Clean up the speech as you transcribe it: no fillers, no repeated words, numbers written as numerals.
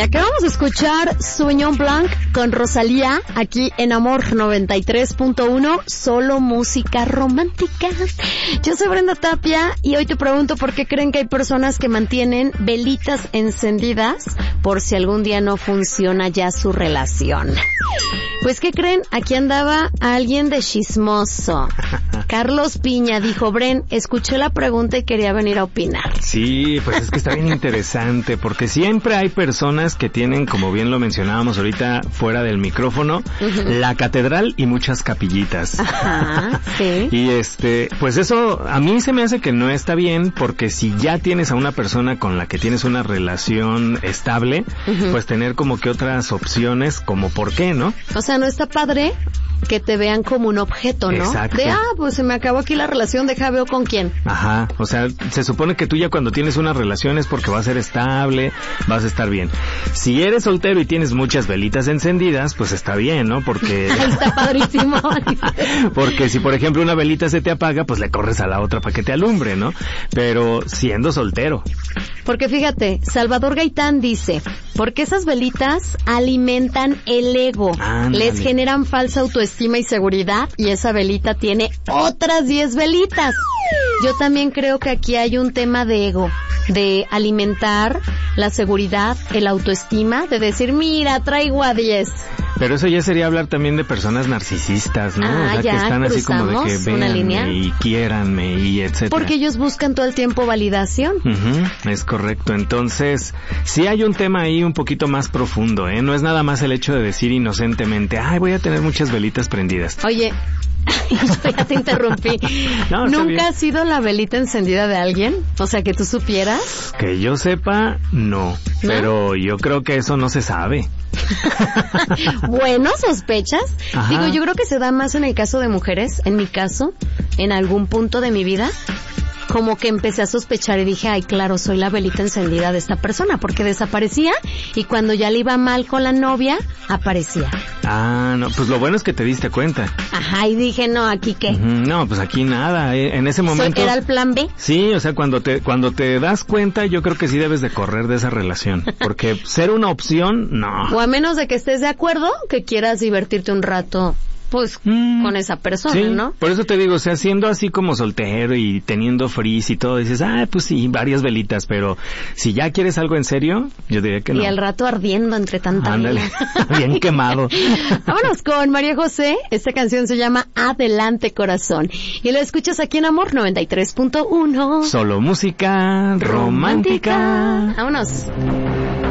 acabamos de escuchar Sauvignon Blanc con Rosalía, aquí en Amor 93.1, solo música romántica. Yo soy Brenda Tapia y hoy te pregunto por qué creen que hay personas que mantienen velitas encendidas por si algún día no funciona ya su relación. Pues, ¿qué creen? Aquí andaba alguien de chismoso. Carlos Piña dijo, Bren, escuché la pregunta y quería venir a opinar. Sí, pues es que está bien interesante, porque siempre hay personas que tienen, como bien lo mencionábamos ahorita fuera del micrófono, la catedral y muchas capillitas. Ajá, sí. Y pues eso a mí se me hace que no está bien, porque si ya tienes a una persona con la que tienes una relación estable, pues tener como que otras opciones, como por qué, ¿no? O sea, no está padre que te vean como un objeto, ¿no? Exacto. De, pues se me acabó aquí la relación, deja veo con quién. Ajá, o sea, se supone que tú ya cuando tienes una relación es porque va a ser estable, vas a estar bien. Si eres soltero y tienes muchas velitas encendidas, pues está bien, ¿no? Porque... Ahí está padrísimo. Porque si, por ejemplo, una velita se te apaga, pues le corres a la otra para que te alumbre, ¿no? Pero siendo soltero. Porque fíjate, Salvador Gaitán dice, porque esas velitas alimentan el ego, les generan falsa autoestima y seguridad, y esa velita tiene otras 10 velitas. Yo también creo que aquí hay un tema de ego, de alimentar la seguridad, el autoestima, de decir, mira, traigo a 10. Pero eso ya sería hablar también de personas narcisistas, ¿no? O sea, ya, que están así como de que véanme y quiéranme y etcétera. Porque ellos buscan todo el tiempo validación. Es correcto. Entonces, sí hay un tema ahí un poquito más profundo, ¿eh? No es nada más el hecho de decir inocentemente, voy a tener muchas velitas prendidas. Oye, ya te interrumpí. No, ¿Nunca ha sido la velita encendida de alguien? O sea, que tú supieras. Que yo sepa, no. Pero yo creo que eso no se sabe. Bueno, ¿sospechas? Ajá. Digo, yo creo que se da más en el caso de mujeres. En mi caso, en algún punto de mi vida, como que empecé a sospechar y dije, claro, soy la velita encendida de esta persona, porque desaparecía y cuando ya le iba mal con la novia, aparecía. No, pues lo bueno es que te diste cuenta. Ajá, y dije, no, ¿aquí qué? No, pues aquí nada, en ese momento... ¿Era el plan B? Sí, o sea, cuando te das cuenta, yo creo que sí debes de correr de esa relación, porque ser una opción, no. O a menos de que estés de acuerdo, que quieras divertirte un rato... pues con esa persona, sí, ¿no? Por eso te digo, o sea, siendo así como soltero y teniendo frizz y todo, dices, pues sí, varias velitas, pero si ya quieres algo en serio, yo diría que no. Y al rato ardiendo entre tanta vela. Bien quemado. Vámonos con María José. Esta canción se llama Adelante Corazón. Y la escuchas aquí en Amor 93.1. Solo música romántica. Vámonos.